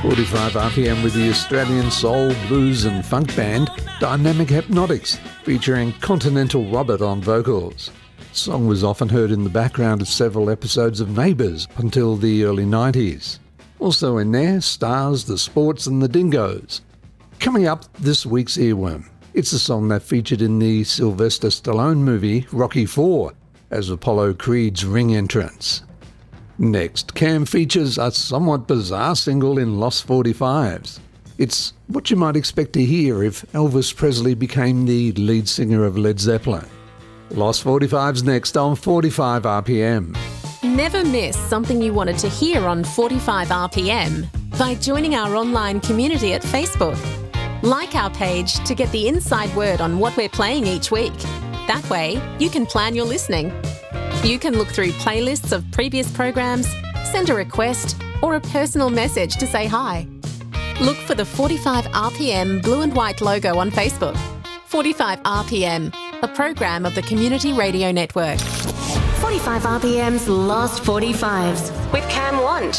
45 RPM with the Australian soul, blues and funk band Dynamic Hypnotics, featuring Continental Robert on vocals. The song was often heard in the background of several episodes of Neighbours until the early 90s. Also in there, Stars, The Sports and the Dingoes. Coming up, this week's earworm. It's a song that featured in the Sylvester Stallone movie Rocky IV as Apollo Creed's ring entrance. Next, Cam features a somewhat bizarre single in Lost 45s. It's what you might expect to hear if Elvis Presley became the lead singer of Led Zeppelin. Lost 45s next on 45 RPM. Never miss something you wanted to hear on 45 RPM by joining our online community at Facebook. Like our page to get the inside word on what we're playing each week. That way, you can plan your listening. You can look through playlists of previous programs, send a request, or a personal message to say hi. Look for the 45 RPM blue and white logo on Facebook. 45 RPM, a program of the Community Radio Network. 45 RPM's Lost 45s with Cam Want.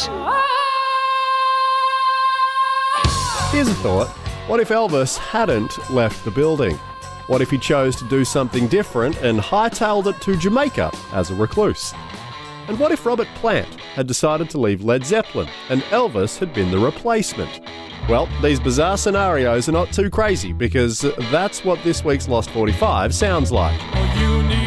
Here's a thought. What if Elvis hadn't left the building? What if he chose to do something different and hightailed it to Jamaica as a recluse? And what if Robert Plant had decided to leave Led Zeppelin and Elvis had been the replacement? Well, these bizarre scenarios are not too crazy because that's what this week's Lost 45 sounds like.